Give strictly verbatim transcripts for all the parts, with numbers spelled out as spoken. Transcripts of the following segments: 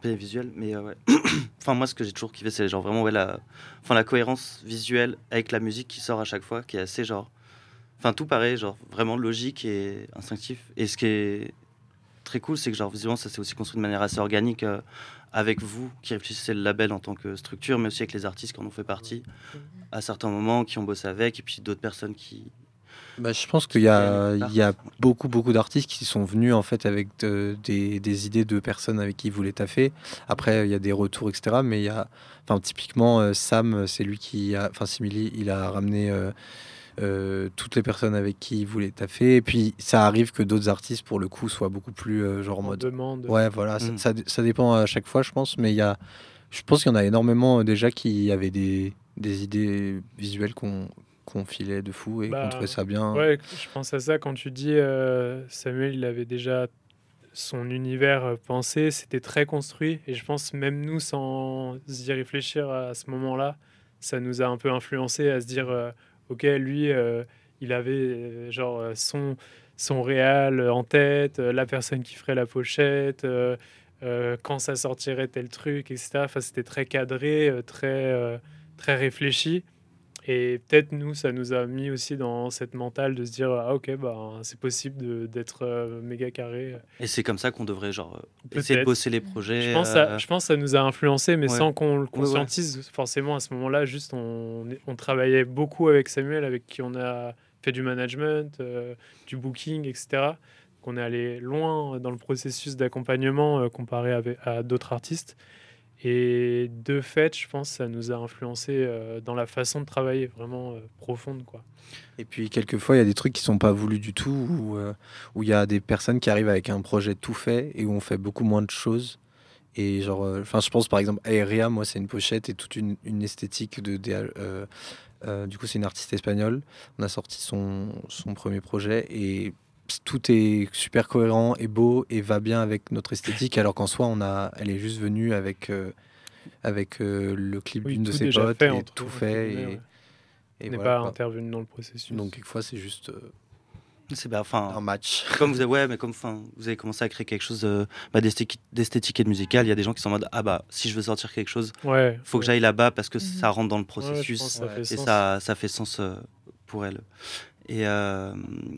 l'aspect visuel, mais euh, ouais. Enfin, moi, ce que j'ai toujours kiffé, c'est genre vraiment ouais, la... Enfin, la cohérence visuelle avec la musique qui sort à chaque fois, qui est assez genre. Enfin, tout pareil, genre vraiment logique et instinctif. Et ce qui est très cool, c'est que genre visuellement, ça s'est aussi construit de manière assez organique euh, avec vous qui réfléchissez le label en tant que structure, mais aussi avec les artistes qui en ont fait partie à certains moments, qui ont bossé avec, et puis d'autres personnes qui. Bah, je pense qu'il y a, il y a beaucoup, beaucoup d'artistes qui sont venus en fait avec de- des, des idées de personnes avec qui ils voulaient taffer. Après, il y a des retours, et cetera. Mais il y a, enfin, typiquement, euh, Sam, c'est lui qui a, enfin, Simili, il a ramené euh, euh, toutes les personnes avec qui il voulait taffer. Et puis, ça arrive que d'autres artistes, pour le coup, soient beaucoup plus euh, genre en En mode. demande. Ouais, voilà, ça, Mm. ça, ça dépend à chaque fois, je pense. Mais il y a, je pense qu'il y en a énormément euh, déjà qui avaient des, des idées visuelles qu'on qu'on filait de fou et qu'on Bah, trouvait ça bien. ouais, je pense à ça quand tu dis euh, Samuel, il avait déjà son univers euh, pensé, c'était très construit. Et je pense même nous, sans y réfléchir à ce moment-là, ça nous a un peu influencé à se dire, euh, ok, lui, euh, il avait euh, genre euh, son son réal en tête, euh, la personne qui ferait la pochette, euh, euh, quand ça sortirait tel truc, et cetera. Enfin, c'était très cadré, euh, très euh, très réfléchi. Et peut-être nous, ça nous a mis aussi dans cette mentale de se dire ah ok bah c'est possible de- d'être euh, méga carré. Et c'est comme ça qu'on devrait genre euh, essayer de Peut-être. bosser les Je projets. pense ça, euh, je pense que ça nous a influencé, mais Ouais. sans qu'on le Ouais, ouais. conscientise forcément à ce moment-là. Juste on, on travaillait beaucoup avec Samuel, avec qui on a fait du management, euh, du booking, et cetera. Donc on est allé loin dans le processus d'accompagnement euh, comparé avec, à d'autres artistes. Et de fait, je pense que ça nous a influencé euh, dans la façon de travailler vraiment euh, profonde, quoi. Et puis quelquefois, il y a des trucs qui sont pas voulus du tout, où euh, où il y a des personnes qui arrivent avec un projet tout fait et où on fait beaucoup moins de choses. Et genre, enfin, je pense par exemple Aerea, moi, c'est une pochette et toute une, une esthétique de. de- euh, euh, du coup, c'est une artiste espagnole. On a sorti son, son premier projet et tout est super cohérent et beau et va bien avec notre esthétique, alors qu'en soi, on a, elle est juste venue avec euh, avec euh, le clip Oui, d'une de tout ses déjà potes fait, et entre, tout entre fait. guillemets, Et, ouais. et On n'est voilà, pas quoi. intervenu dans le processus. Donc, quelquefois, c'est juste euh, C'est bah, enfin. un match. Comme vous avez, ouais, mais comme enfin, vous avez commencé à créer quelque chose euh, bah, d'esthétique, d'esthétique et de musical, il y a des gens qui sont en mode ah bah si je veux sortir quelque chose, Ouais, faut que ouais. j'aille là-bas parce que Mhm. ça rentre dans le Ouais, je pense processus que ça Ouais. fait et sens. ça, ça fait sens euh, pour elle. Et euh,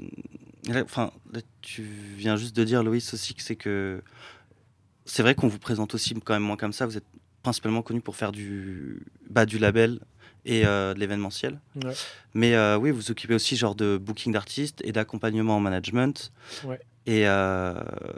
là, enfin, là, tu viens juste de dire, Loïs, aussi que c'est que c'est vrai qu'on vous présente aussi quand même moins comme ça. Vous êtes principalement connu pour faire du, bah, du label et euh, de l'événementiel. Ouais. Mais euh, oui, vous vous occupez aussi genre de booking d'artistes et d'accompagnement en management. Ouais. Et euh,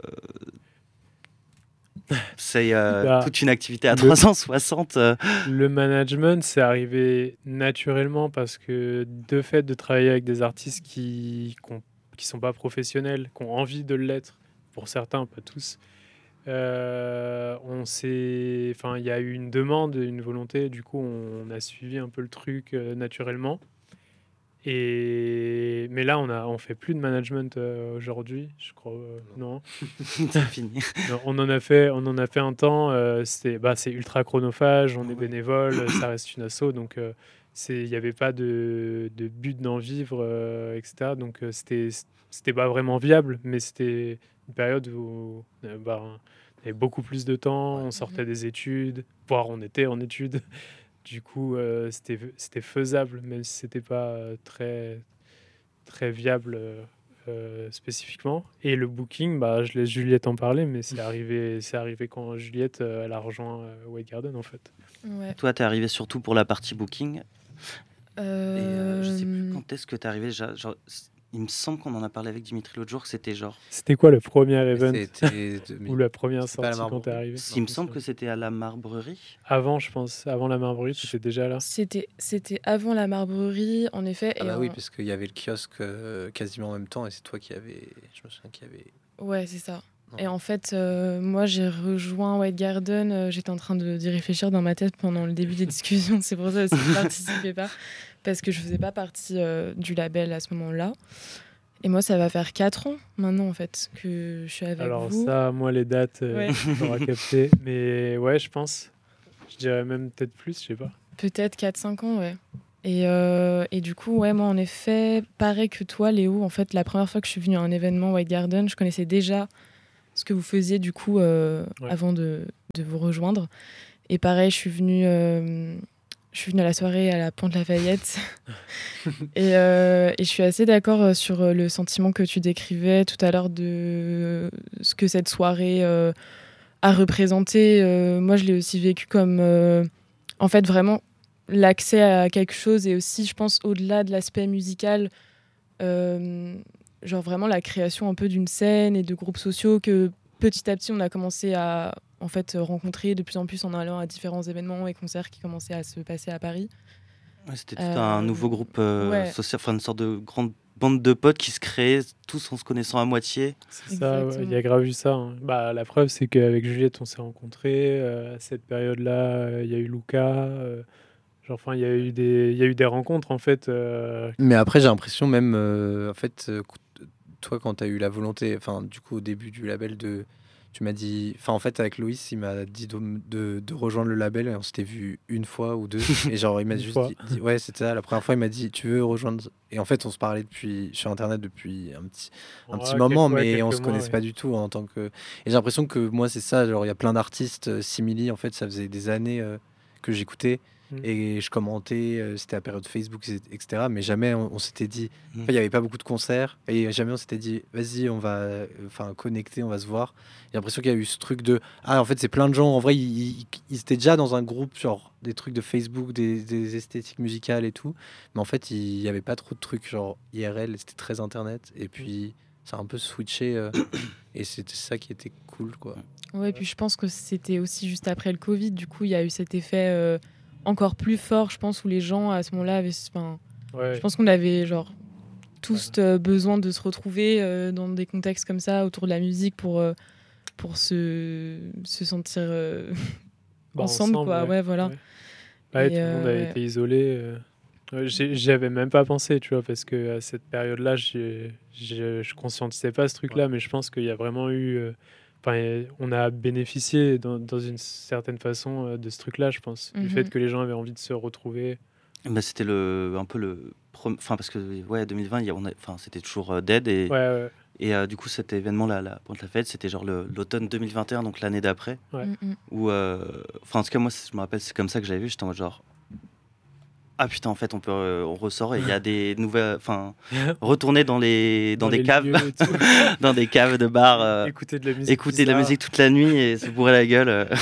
c'est euh, Bah, toute une activité à le- trois cent soixante. euh. Le management, c'est arrivé naturellement parce que de fait de travailler avec des artistes qui ne qui sont pas professionnels, qui ont envie de l'être, pour certains, pas tous, euh, on s'est, enfin, il y a eu une demande, une volonté, du coup, on a suivi un peu le truc euh, naturellement. Et mais là, on a, on fait plus de management euh, aujourd'hui, je crois. euh, non. C'est fini. Non, on en a fait, on en a fait un temps. euh, c'était, bah, c'est ultra chronophage. On est Ouais. bénévole, ça reste une asso, donc euh, c'est, il n'y avait pas de, de but d'en vivre, euh, et cetera. Donc euh, c'était, c'était pas vraiment viable, mais c'était une période où euh, bah, on avait beaucoup plus de temps. Ouais. On sortait des études, voire on était en études. Du coup, euh, c'était, c'était faisable, même si c'était pas euh, très très viable euh, euh, spécifiquement. Et le booking, bah, je laisse Juliette en parler, mais c'est arrivé, c'est arrivé quand Juliette euh, elle a rejoint euh, White Garden en fait. Ouais. Toi, t'es arrivé surtout pour la partie booking. Euh... Et euh, je sais plus quand est-ce que t'es arrivé. Genre, genre, il me semble qu'on en a parlé avec Dimitri l'autre jour, que c'était genre. C'était quoi le premier event C'était deux mille. ou la première C'était pas à la sortie quand t'es Marbrerie. arrivé? Il me semble que c'était à la Marbrerie. Avant, je pense, avant la Marbrerie, tu étais déjà là. C'était, c'était avant la Marbrerie, en effet. Ah et bah en... oui, parce qu'il y avait le kiosque euh, quasiment en même temps et c'est toi qui avais. Je me souviens qu'il y avait. Ouais, c'est ça. Non. Et en fait, euh, moi, j'ai rejoint White Garden. euh, j'étais en train de, d'y réfléchir dans ma tête pendant le début des discussions. C'est pour ça aussi que je ne participais pas. Parce que je ne faisais pas partie euh, du label à ce moment-là. Et moi, ça va faire quatre ans maintenant, en fait, que je suis avec Alors vous. ça, moi, les dates, euh, Ouais. t'auras capté. Mais ouais, je pense. Je dirais même peut-être plus, je sais pas. Peut-être quatre cinq ans, ouais. Et, euh, et du coup, ouais, moi, en effet, pareil que toi, Léo, en fait, la première fois que je suis venue à un événement White Garden, je connaissais déjà ce que vous faisiez, du coup, euh, Ouais. avant de, de vous rejoindre. Et pareil, je suis venue, euh, je suis venue à la soirée à la Pointe Lafayette. et, euh, et je suis assez d'accord sur le sentiment que tu décrivais tout à l'heure de ce que cette soirée euh, a représenté. Euh, moi, je l'ai aussi vécu comme, euh, en fait, vraiment l'accès à quelque chose et aussi, je pense, au-delà de l'aspect musical, euh, genre vraiment la création un peu d'une scène et de groupes sociaux que petit à petit, on a commencé à en fait, rencontrer de plus en plus en allant à différents événements et concerts qui commençaient à se passer à Paris. Ouais, c'était tout Euh, un nouveau groupe euh, ouais. social, enfin une sorte de grande bande de potes qui se créait tous en se connaissant à moitié. C'est ça, ouais, il y Exactement. a grave eu ça. hein. Bah, la preuve, c'est qu'avec Juliette, on s'est rencontrés. euh, à cette période-là, euh, il y a eu Luca. euh, genre, enfin, il y a eu des, il y a eu des rencontres, en fait. euh, Mais après, j'ai l'impression même, euh, en fait, euh, qu- toi, quand tu as eu la volonté, enfin, du coup, au début du label, de, tu m'as dit, enfin, en fait, avec Loïs, il m'a dit de, de, de rejoindre le label et on s'était vu une fois ou deux. Et genre, il m'a Une juste fois. dit, dit- ouais, c'était ça. La première fois, il m'a dit, tu veux rejoindre. Et en fait, on se parlait depuis, sur Internet depuis un petit, un petit Ouais, moment, quel- ouais, mais on quelques se mois, connaissait ouais. pas du tout en tant que. Et j'ai l'impression que moi, c'est ça. Genre, il y a plein d'artistes euh, simili. En fait, ça faisait des années euh, que j'écoutais. Mm. Et je commentais, euh, c'était la période Facebook, et cetera. Mais jamais on, on s'était dit. Mm. Enfin, il n'y avait pas beaucoup de concerts. Et jamais on s'était dit, vas-y, on va euh, enfin, connecter, on va se voir. J'ai l'impression qu'il y a eu ce truc de. Ah, en fait, c'est plein de gens. En vrai, ils, ils- ils étaient déjà dans un groupe, genre des trucs de Facebook, des, des esthétiques musicales et tout. Mais en fait, il n'y avait pas trop de trucs, genre I R L, c'était très internet. Et puis, ça a un peu switché. euh, et c'était ça qui était cool, quoi. Ouais, puis je pense que c'était aussi juste après le Covid. Du coup, il y a eu cet effet euh, encore plus fort, je pense, où les gens, à ce moment-là, avaient... Enfin, Ouais. je pense qu'on avait, genre, tous euh, besoin de se retrouver euh, dans des contextes comme ça, autour de la musique, pour, euh, pour se, se sentir euh, Bah, ensemble, quoi. ouais. Ouais, voilà. Ouais, Ouais, Et, tout le monde avait euh, été isolé. euh. Ouais, j'ai- J'y avais même pas pensé, tu vois, parce que à cette période-là, j'ai- j'ai- je conscientisais pas ce truc-là, mais je pense qu'il y a vraiment eu. euh, Enfin, euh, on a bénéficié dans, dans une certaine façon euh, de ce truc-là, je pense, du Mhm. fait que les gens avaient envie de se retrouver. Bah, c'était le, un peu le. prom- Enfin, parce que ouais, deux mille vingt, il y a- on a- enfin, c'était toujours euh, Dead. Et, Ouais, ouais, et euh, du coup, cet événement-là, la Pointe Lafayette, c'était genre le- l'automne deux mille vingt et un, donc l'année d'après. ouais. Mm, mm. Où, euh, enfin, en tout cas, moi, c'est- je me rappelle, c'est comme ça que j'avais vu. J'étais en mode genre. Ah putain, en fait, on peut, euh, on ressort et il y a des nouvelles. Enfin, retourner dans les, dans, des les caves, lieux et tout. dans des caves de bars, euh, Écouter de la musique. écouter de la bizarre. musique toute la nuit et se bourrer la gueule. euh.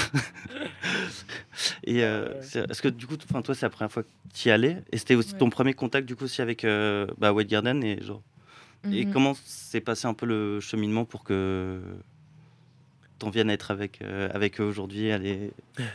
Et euh, Ouais, ouais. c'est- est-ce que du coup, enfin, toi, c'est la première fois que tu y allais et c'était aussi Ouais. ton premier contact du coup aussi avec euh, bah, White Garden et genre. Et Mhm. comment s'est passé un peu le cheminement pour que t'en viennes à être avec euh, avec eux aujourd'hui, aller.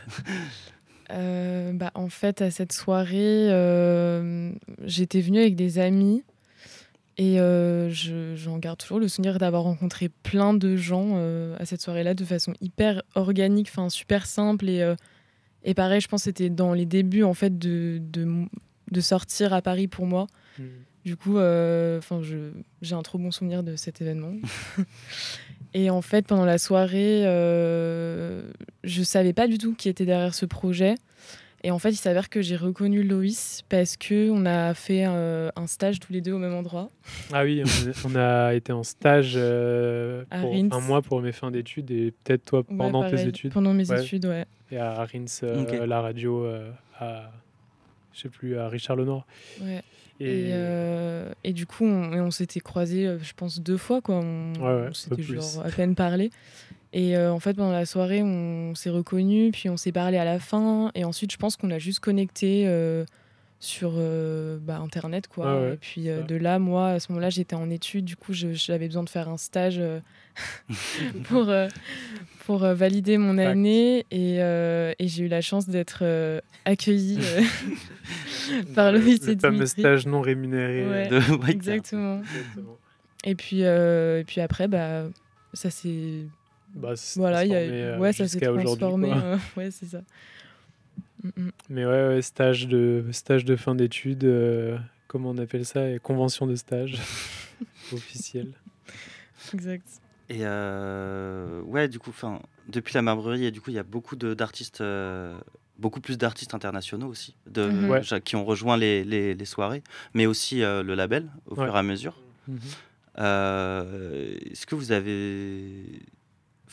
Euh, bah, en fait, à cette soirée, euh, j'étais venue avec des amis et euh, je- j'en garde toujours le souvenir d'avoir rencontré plein de gens euh, à cette soirée-là de façon hyper organique, enfin super simple et, euh, et pareil, je pense que c'était dans les débuts en fait de, de, de sortir à Paris pour moi. Mm. Du coup, euh, 'fin, je- j'ai un trop bon souvenir de cet événement. Et en fait, pendant la soirée, euh, je savais pas du tout qui était derrière ce projet. Et en fait, il s'avère que j'ai reconnu Loïs parce que on a fait euh, un stage tous les deux au même endroit. Ah oui, on, on a été en stage euh, À pour Reims. un mois pour mes fins d'études et peut-être toi Ouais, pendant tes pareil, études. Pendant mes Ouais. études, ouais. Et à Reims, euh, Ok. la radio, euh, à, je sais plus, à Richard Lenoir. ouais. Et, Et, euh, et du coup, on, et on s'était croisés, euh, je pense, deux fois. Quoi. On, Ouais, ouais, on un s'était peu plus. genre à peine parlé. Et euh, en fait, pendant la soirée, on s'est reconnus, puis on s'est parlé à la fin. Et ensuite, je pense qu'on a juste connecté euh, sur euh, bah, Internet. Quoi. Ouais, ouais, et puis euh, ça. de là, moi, à ce moment-là, j'étais en études. Du coup, je- j'avais besoin de faire un stage euh, pour, euh, pour euh, valider mon Fact. année. Et, euh, et j'ai eu la chance d'être euh, accueillie euh, par Loïs le et fameux Dimitri. stage non rémunéré. Ouais. de White Garden. Exactement. Exactement. Et puis, euh, et puis après, bah, ça s'est. Bah, ça s'est Voilà, il y a... transformé, euh, ouais, ça s'est jusqu'à aujourd'hui, transformé. quoi. euh, ouais, c'est ça. Mm, mm. Mais ouais, ouais, stage de, stage de fin d'études, euh, comment on appelle ça? Et convention de stage officielle. Exact. Et euh, ouais, du coup, enfin, depuis la Marbrerie, et du coup, il y a beaucoup de- d'artistes, euh, beaucoup plus d'artistes internationaux aussi, de, Mhm. Ouais. ja- qui ont rejoint les, les- les soirées, mais aussi euh, le label au Ouais. fur et à mesure. Mhm. Euh, Est-ce que vous avez,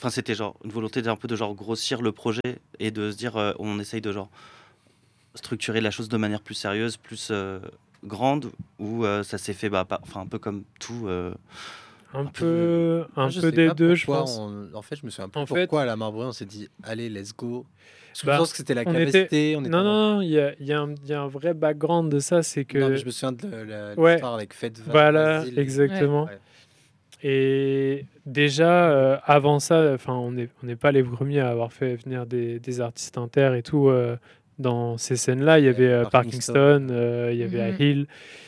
enfin, c'était genre une volonté d'un peu de genre grossir le projet et de se dire, euh, on essaye de genre structurer la chose de manière plus sérieuse, plus euh, grande, ou euh, ça s'est fait, bah, pas- enfin, un peu comme tout. euh, Un un peu. peu, un Moi, je peu sais des pas deux, je pourquoi pense. on- En fait, je me souviens plus En fait, pourquoi à la Marbrée, on s'est dit, allez, let's go. Parce que je bah, pense que c'était la on était. capacité, on était Non, en mode... non, non, il y a, il y a un, il y a un vrai background de ça, c'est Non, mais que. je me souviens de la- la- Ouais, l'histoire avec Fedva, voilà, Basile et... Ouais. exactement. Ouais. Et déjà, euh, avant ça, enfin, on n'est on n'est pas les premiers à avoir fait venir des, des artistes inter et tout. euh, dans ces scènes-là, il y Il y avait avait euh, Parkingston. Parkingston, euh, il y avait Mhm. Hill,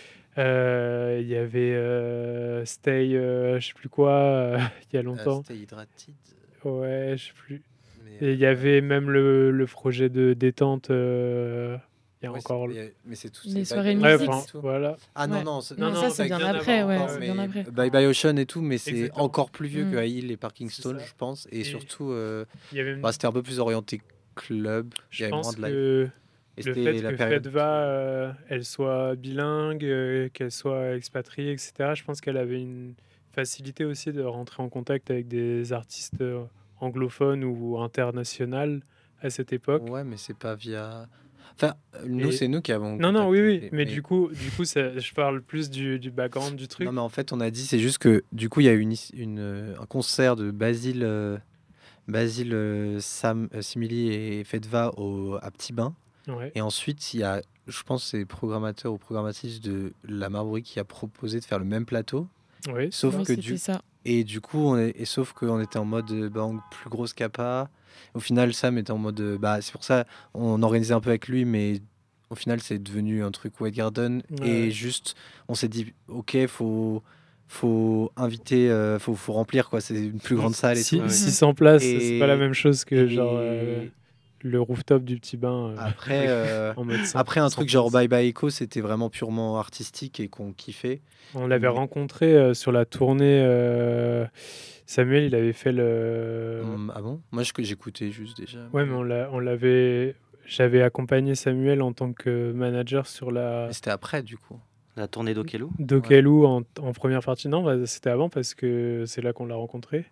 euh, il y avait euh, Stay, euh, je sais plus quoi, euh, il y a Euh, longtemps. c'était Hydrated. Ouais, je sais plus. Mais, Et il y euh, avait même le, le projet de détente. euh, Il y a ouais, encore. c'est- mais, mais c'est tout. Les c'est soirées Bye Ouais, Bye musique. Ocean enfin, et tout. voilà. Ah non, Ouais. non, c'est- Non, Non, non, ça, bah, c'est bien bien après, avant ouais, encore, c'est ouais. bien mais après. Bye Bye Ocean et tout, mais c'est Exactement. encore plus vieux que Mm. Hill et Parkingston, C'est ça. je pense. Et, Et- surtout, euh, Il y avait, bah, c'était un peu plus orienté club. Il y je avait moins pense de live. que Et le c'était fait la que période. Fedva, euh, elle soit bilingue, euh, qu'elle soit expatriée, et cetera, je pense qu'elle avait une facilité aussi de rentrer en contact avec des artistes euh, anglophones ou internationaux à cette époque. Ouais, mais c'est pas via. Enfin, euh, nous, Et- c'est nous qui avons. Non, non, oui, oui, contacté, mais, du coup, du coup ça, je parle plus du, du background du truc. Non, mais en fait, on a dit, c'est juste que du coup, il y a eu une, is- une, euh, un concert de Basile, euh, Basile euh, Sam, euh, Simili et Fedva au, à Petit Bain. Ouais, Et ensuite, il y a, je pense, c'est programmateur ou programmatrice de la Marbrée qui a proposé de faire le même plateau. ouais, c'est Sauf ça. Oui, que c'était du ça. Et du coup, on est, et sauf qu'on était en mode euh, bah, en plus grosse capa. Au final, Sam était en mode. euh, Bah, c'est pour ça on organisait un peu avec lui, mais au final, c'est devenu un truc White Garden. Ouais, Et ouais. juste, on s'est dit, ok, faut, faut inviter, euh, faut, faut remplir, quoi. C'est une plus grande salle et Si- tout. Ouais, ouais. six cents places, Et- c'est pas la même chose que et- genre euh, le rooftop du petit bain euh, Après, euh, en mode cent- après, un cent truc genre places. Bye Bye Echo, c'était vraiment purement artistique et qu'on kiffait. On l'avait Mais- rencontré euh, sur la tournée. euh, Samuel, il avait fait le. Hum, ah bon? Moi, je- j'écoutais juste déjà. Ouais, mais on l'a- on l'avait. J'avais accompagné Samuel en tant que manager sur la Mais c'était après, du coup. La tournée d'Okelou. Dokelou en, en première partie. Non, bah, c'était avant parce que c'est là qu'on l'a rencontré.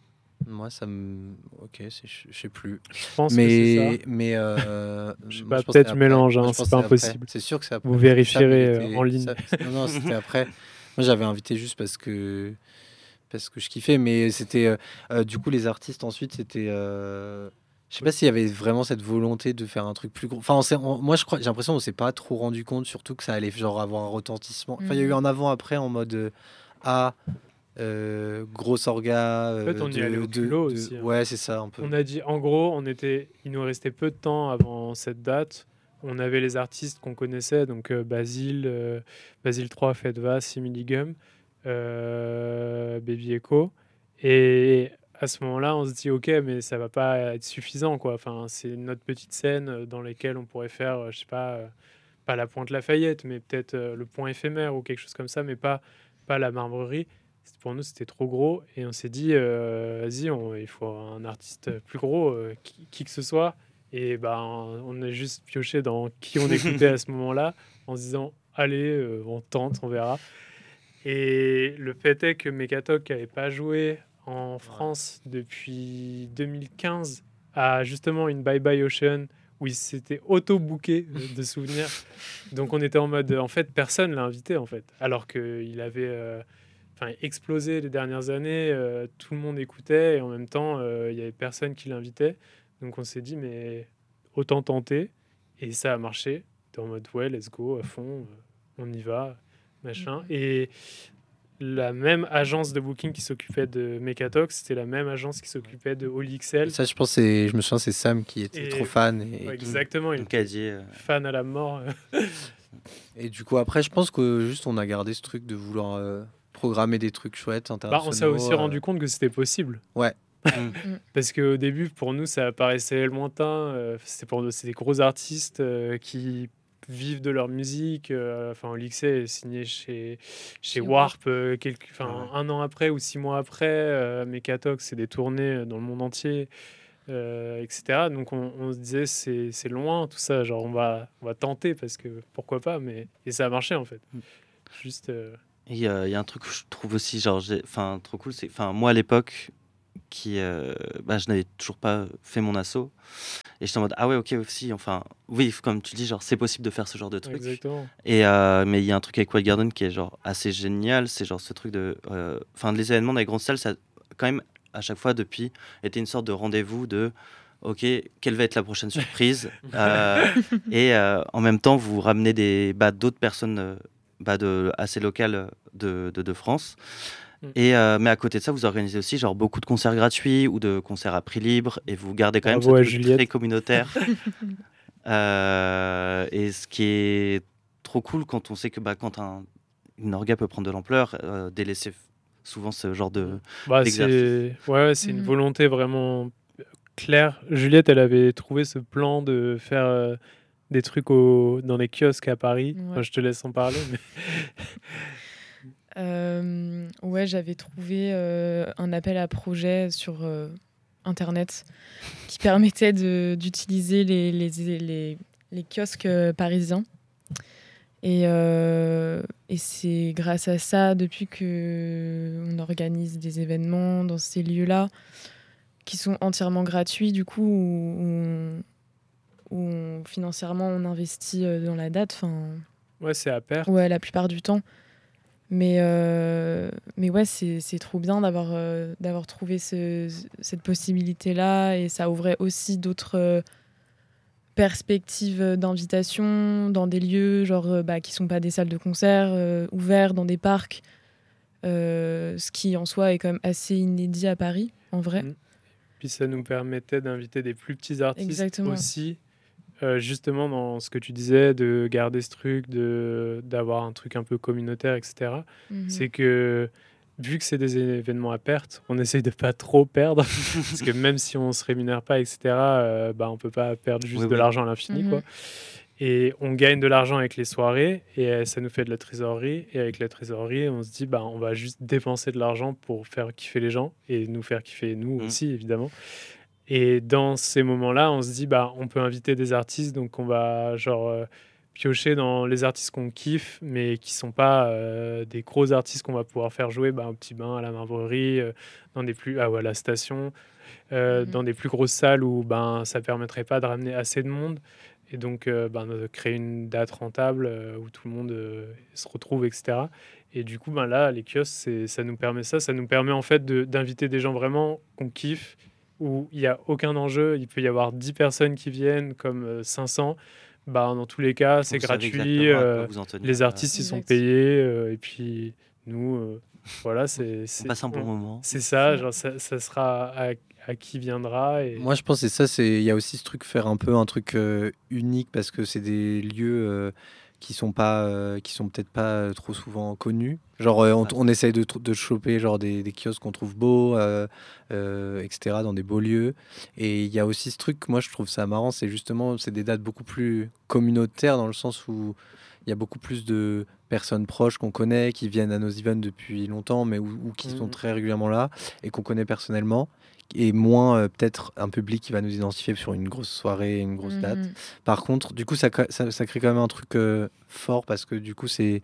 Moi, ça me. Ok, c'est- je je sais plus. Je pense que c'est ça. Mais, mais euh, Je sais moi, pas, pense peut-être que je c'est mélange, après. hein, Moi, je c'est pense pas que après. impossible. C'est sûr que c'est après. Vous parce que vérifierez, Sam, il euh, était- en ligne. Sam- Non, non, c'était après. Moi, j'avais invité juste parce que parce que je kiffais, mais c'était euh, euh, du coup les artistes ensuite, c'était. euh, Je sais pas s'il y avait vraiment cette volonté de faire un truc plus gros. Enfin, on s'est- on- moi, je crois, j'ai l'impression qu'on s'est pas trop rendu compte, surtout que ça allait genre avoir un retentissement. Enfin, il y a eu Mhm. un avant-après en mode euh, ah. euh, grosse orga. En fait, euh, on y allait au de- culot de- aussi, hein. Ouais, c'est ça, un peu. On a dit, en gros, on était, il nous restait peu de temps avant cette date. On avait les artistes qu'on connaissait, donc euh, Basile, euh, Basile trois, Fedva, Similigum, euh, Baby Echo. Et à ce moment-là, on se dit, ok, mais ça va pas être suffisant, quoi. Enfin, c'est notre petite scène euh, dans laquelle on pourrait faire, euh, je sais pas, euh, pas la Pointe Lafayette, mais peut-être euh, le Point éphémère ou quelque chose comme ça, mais pas, pas la Marbrerie. C'est- Pour nous, c'était trop gros et on s'est dit, euh, vas-y, on- il faut un artiste plus gros, euh, qui, qui que ce soit. Et ben, on a juste pioché dans qui on écoutait à ce moment-là en se disant, allez, euh, on tente, on verra. Et le fait est que Mekatok n'avait pas joué en France depuis deux mille quinze à justement une Bye Bye Ocean où il s'était auto-booké euh, de souvenirs. Donc on était en mode, en fait, personne l'a invité, en fait. Alors qu'il avait euh, enfin, explosé les dernières années, euh, tout le monde écoutait et en même temps, euh, il y avait personne qui l'invitait. Donc on s'est dit, mais autant tenter. Et ça a marché. T'es en mode, ouais, let's go, à fond, euh, on y va, machin. Mhm. Et la même agence de booking qui s'occupait de Mekatox, c'était la même agence qui s'occupait de All X L. Et ça, je pense, c'est, je me souviens, c'est Sam qui était Et- trop fan. Et, Ouais, exactement, il Donc, était Cadier, euh, fan à la mort. et du coup, après, je pense que juste on a gardé ce truc de vouloir euh, programmer des trucs chouettes, Bah, internationaux. on s'est aussi euh, rendu compte que c'était possible. Ouais. mm. Parce qu'au début, pour nous, ça paraissait lointain. euh, c'était pour nous, c'est des gros artistes euh, qui vivent de leur musique. euh, Enfin, Olixé est signé chez, chez Chez Warp euh, quelques, enfin, Ouais. un an après ou six mois après. Euh, Mekatox, c'est des tournées dans le monde entier, euh, et cetera. Donc, on, on se disait, c'est c'est loin tout ça. Genre, on va, on va tenter parce que pourquoi pas. Mais... Et ça a marché en fait. Mm. Juste. euh, Et il y, a il y a un truc que je trouve aussi genre j'ai- enfin trop cool, c'est enfin moi à l'époque qui euh, bah, je n'avais toujours pas fait mon assaut. Et j'étais en mode, ah ouais, ok, aussi, enfin, oui, comme tu dis, genre, c'est possible de faire ce genre de truc. Exactement. Et, euh, mais il y a un truc avec White Garden qui est genre assez génial, c'est genre ce truc de. euh, Enfin, les événements dans les grandes salles, ça a quand même, à chaque fois, depuis, été une sorte de rendez-vous de. Ok, quelle va être la prochaine surprise Euh, Et euh, en même temps, vous ramenez des, bah, d'autres personnes euh, bah, de, assez locales de, de, de France. Mm. Et, euh, mais à côté de ça, vous organisez aussi genre, beaucoup de concerts gratuits ou de concerts à prix libre. Et vous gardez quand Bravo même à ce truc Juliette. très communautaire. Euh, et ce qui est trop cool quand on sait que bah, quand un, une orga peut prendre de l'ampleur, euh, délaisser f- souvent ce genre de, Bah, d'exercice. c'est ouais, ouais, c'est une Mhm. volonté vraiment claire. Juliette, elle avait trouvé ce plan de faire euh, des trucs au... dans les kiosques à Paris. Ouais. Enfin, je te laisse en parler. Mais... Euh, ouais, j'avais trouvé euh, un appel à projet sur euh, Internet qui permettait de- d'utiliser les, les, les, les kiosques euh, parisiens. Et, euh, et c'est grâce à ça, depuis qu'on organise des événements dans ces lieux-là, qui sont entièrement gratuits, du coup, où, on- où on- financièrement on investit euh, dans la date, enfin, Ouais, c'est à perte. ouais, la plupart du temps. Mais, euh, mais ouais, c'est c'est trop bien d'avoir euh, d'avoir trouvé ce- cette possibilité-là, et ça ouvrait aussi d'autres euh, perspectives d'invitation dans des lieux genre euh, bah, qui sont pas des salles de concert, euh, ouverts dans des parcs, euh, ce qui en soi est quand même assez inédit à Paris, en vrai. Mm. Puis ça nous permettait d'inviter des plus petits artistes Exactement. aussi, euh, justement dans ce que tu disais, de garder ce truc, de d'avoir un truc un peu communautaire, et cetera. Mhm. C'est que vu que c'est des événements à perte, on essaye de pas trop perdre, parce que même si on se rémunère pas, et cetera, euh, bah on peut pas perdre juste Oui, de oui. l'argent à l'infini, Mhm. quoi. Et on gagne de l'argent avec les soirées, et euh, ça nous fait de la trésorerie. Et avec la trésorerie, on se dit, bah, on va juste dépenser de l'argent pour faire kiffer les gens et nous faire kiffer nous Mm. aussi, évidemment. Et dans ces moments-là, on se dit, bah, on peut inviter des artistes, donc on va genre euh, piocher dans les artistes qu'on kiffe, mais qui sont pas euh, des gros artistes qu'on va pouvoir faire jouer bah, au Petit Bain, à la Marbre-Rue, euh, dans des plus, ah, ouais, à la Station, euh, Mhm. dans des plus grosses salles où ben, ça permettrait pas de ramener assez de monde. Et donc, euh, ben, de créer une date rentable euh, où tout le monde euh, se retrouve, et cetera. Et du coup, ben, là, les kiosques, c'est- ça nous permet ça. Ça nous permet en fait de- d'inviter des gens vraiment qu'on kiffe, où il n'y a aucun enjeu. Il peut y avoir dix personnes qui viennent, comme euh, cinq cents. Ben, dans tous les cas, c'est Vous savez gratuit. exactement à quoi euh, vous en tenir. les euh, artistes, ils sont Exact. payés. euh, et puis, nous, euh, voilà, c'est On c'est- passe un bon on- moment. c'est ça. Ça. Genre, ça, ça sera à, à qui viendra. Et... Moi, je pense que c'est ça. C'est il y a aussi ce truc faire un peu un truc euh, unique parce que c'est des lieux euh, qui sont pas, euh, qui sont peut-être pas euh, trop souvent connus. Genre, euh, on, Ah. on essaye de, tr- de choper genre des, des kiosques qu'on trouve beaux, euh, euh, et cetera dans des beaux lieux. Et il y a aussi ce truc. Moi, je trouve ça marrant. C'est justement, c'est des dates beaucoup plus communautaires dans le sens où il y a beaucoup plus de personnes proches qu'on connaît qui viennent à nos events depuis longtemps, mais ou, ou qui sont Mhm. très régulièrement là et qu'on connaît personnellement et moins euh, peut-être un public qui va nous identifier sur une grosse soirée, une grosse date. Mhm. Par contre, du coup, ça, crée- ça, ça crée quand même un truc euh, fort parce que du coup, c'est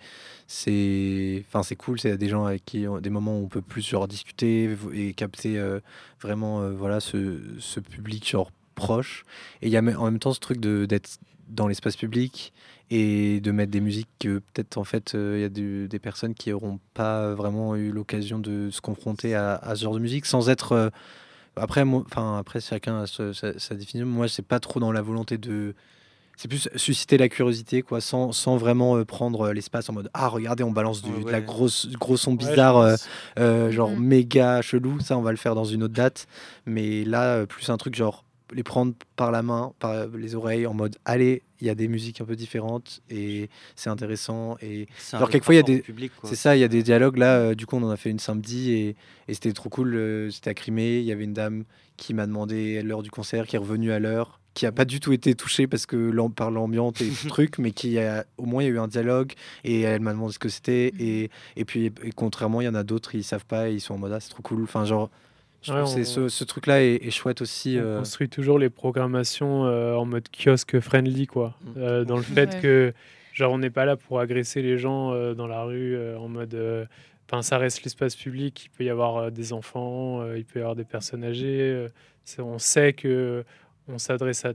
c'est enfin c'est cool, c'est des gens avec qui on- des moments où on peut plus genre discuter et capter euh, vraiment euh, voilà ce, ce public genre proche. Et il y a en même temps ce truc de d'être dans l'espace public et de mettre des musiques que peut-être en fait euh, il y a du- des personnes qui auront pas vraiment eu l'occasion de se confronter à, à ce genre de musique sans être euh, après, moi, enfin, après, chacun a ce- sa, sa définition. Moi, c'est pas trop dans la volonté de. C'est plus susciter la curiosité, quoi, sans, sans vraiment euh, prendre euh, l'espace en mode ah, regardez, on balance du, Ouais, de la ouais. grosse, gros son Ouais, je bizarre, euh, pense. euh, genre Mhm. méga chelou. Ça, on va le faire dans une autre date. Mais là, euh, plus un truc genre les prendre par la main, par euh, les oreilles, en mode allez, il y a des musiques un peu différentes et c'est intéressant. Et C'est un genre, autre quelquefois, il y a rapport au des. public, quoi, C'est ça, il y a aussi, des euh. dialogues là. euh, du coup, on en a fait une samedi et, et c'était trop cool. euh, c'était à Crimée. Il y avait une dame qui m'a demandé l'heure du concert, qui est revenue à l'heure, qui a pas du tout été touchée parce que l'am- par l'ambiance et tout truc, mais qui a au moins il y a eu un dialogue et elle m'a demandé ce que c'était et, et puis et contrairement il y en a d'autres ils savent pas et ils sont en mode ah, c'est trop cool. Enfin genre je Ouais, trouve que c'est on, ce, ce truc là est, est chouette aussi. on euh. construit toujours les programmations euh, en mode kiosque friendly, quoi. Mm. Euh, dans le fait Ouais. que, genre, on n'est pas là pour agresser les gens euh, dans la rue euh, en mode euh, enfin, ça reste l'espace public. Il peut y avoir euh, des enfants, euh, il peut y avoir des personnes âgées. euh, c'est- on sait que on s'adresse à